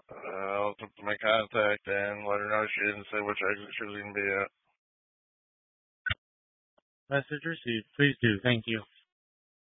I'll put my contact and let her know she didn't say which exit she was going to be at. Message received. Please do. Thank you.